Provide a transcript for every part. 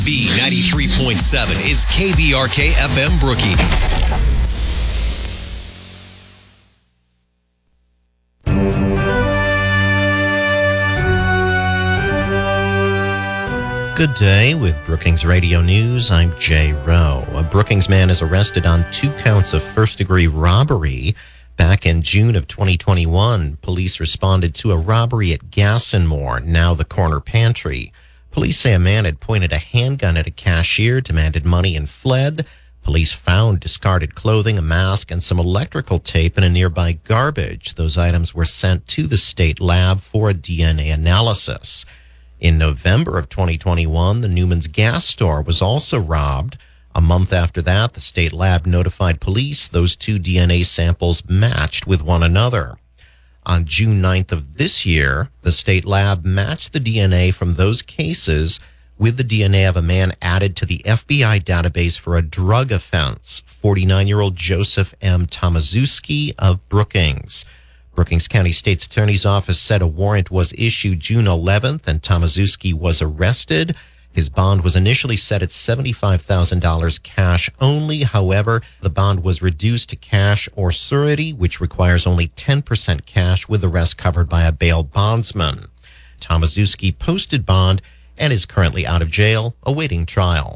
B93.7 is KVRK FM Brookings. Good day with Brookings Radio News. I'm Jay Rowe. A Brookings man is arrested on 2 counts of first-degree robbery. Back in June of 2021, police responded to a robbery at Gassenmore, now the Corner Pantry. Police say a man had pointed a handgun at a cashier, demanded money, and fled. Police found discarded clothing, a mask, and some electrical tape in a nearby garbage. Those items were sent to the state lab for a DNA analysis. In November of 2021, the Newman's gas store was also robbed. A month after that, the state lab notified police those 2 DNA samples matched with one another. On June 9th of this year, the state lab matched the DNA from those cases with the DNA of a man added to the FBI database for a drug offense, 49-year-old Joseph M. Tomaszewski of Brookings. Brookings County State's Attorney's Office said a warrant was issued June 11th and Tomaszewski was arrested. His bond was initially set at $75,000 cash only. However, the bond was reduced to cash or surety, which requires only 10% cash, with the rest covered by a bail bondsman. Tomaszewski posted bond and is currently out of jail, awaiting trial.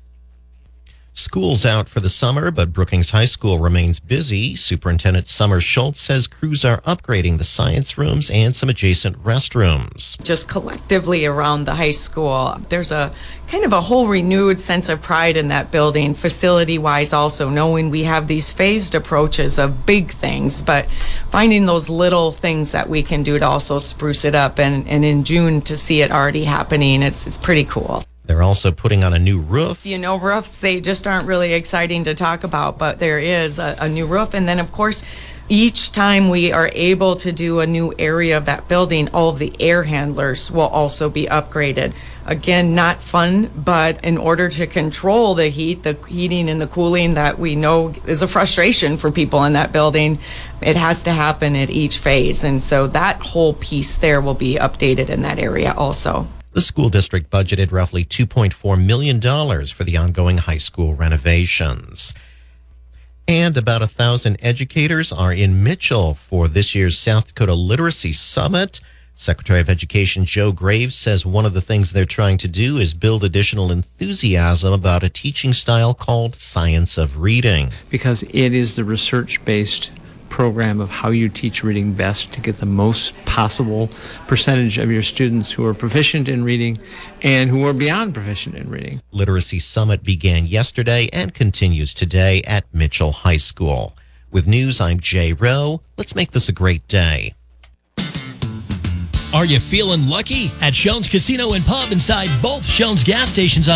School's out for the summer, but Brookings High School remains busy. Superintendent Summer Schultz says crews are upgrading the science rooms and some adjacent restrooms. Just collectively around the high school, there's a kind of a whole renewed sense of pride in that building, facility-wise also, knowing we have these phased approaches of big things, but finding those little things that we can do to also spruce it up. And in June, to see it already happening, it's pretty cool. They're also putting on a new roof. You know, roofs, they just aren't really exciting to talk about, but there is a new roof. And then, of course, each time we are able to do a new area of that building, all of the air handlers will also be upgraded. Again, not fun, but in order to control the heat, the heating and the cooling that we know is a frustration for people in that building, it has to happen at each phase. And so that whole piece there will be updated in that area also. The school district budgeted roughly $2.4 million for the ongoing high school renovations. And about 1,000 educators are in Mitchell for this year's South Dakota Literacy Summit. Secretary of Education Joe Graves says one of the things they're trying to do is build additional enthusiasm about a teaching style called Science of Reading. Because it is the research-based program of how you teach reading best to get the most possible percentage of your students who are proficient in reading and who are beyond proficient in reading. Literacy Summit began yesterday and continues today at Mitchell High School. With news, I'm Jay Rowe. Let's make this a great day. Are you feeling lucky? At Shones Casino and Pub inside both Shones gas stations on